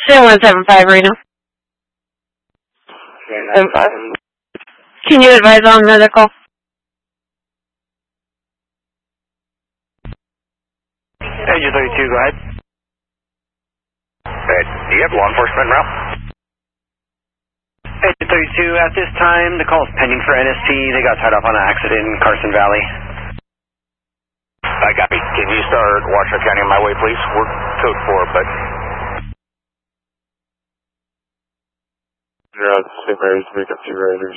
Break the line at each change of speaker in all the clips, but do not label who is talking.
175 Reno. 75. Can you advise on medical?
Engine 32, go ahead.
Do you have law enforcement route?
Engine 32, at this time, the call is pending for NST. They got tied up on an accident in Carson Valley.
I copy. Can you start Washoe County on my way, please? We're code 4, but...
You're out St. Mary's, make up 2 riders.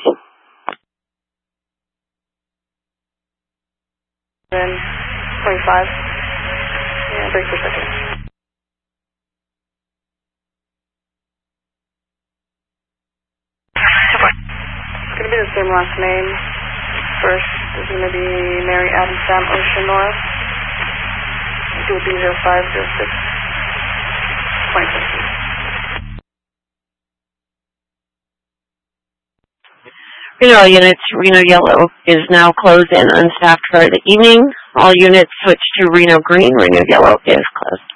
Then 25. Yeah, break for a second. It's going to be the same last name. First is going to be Mary Adam Sam Ocean North. It will be 0506 2022.
Reno units, Reno Yellow is now closed and unstaffed for the evening. All units switch to Reno Green. Reno Yellow is closed.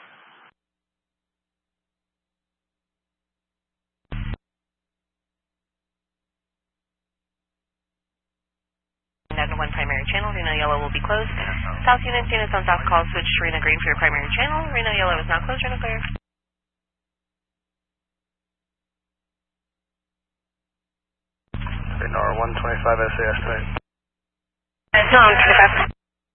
One primary channel, Reno Yellow will be closed. South units on South call switch to Reno Green for your primary channel. Reno Yellow is now closed. Reno clear.
Reno 125 SAS tonight.
No, I'm 25.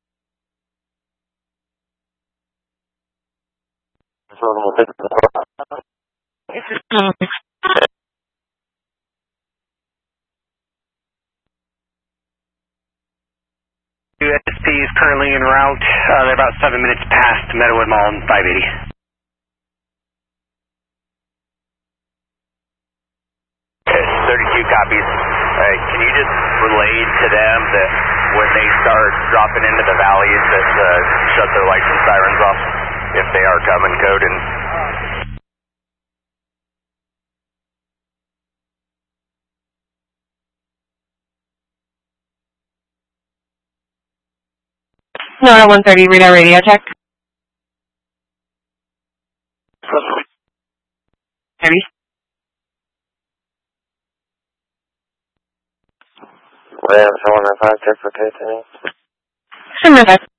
SSP is currently en route. They're about 7 minutes past Meadowood Mall and 580.
32 copies. Can you just relay to them that when they start dropping into the valleys that shut their lights and sirens off if they are coming code and...
No, 130 Reno radio check. 30.
Ram 715, check for K10.
715.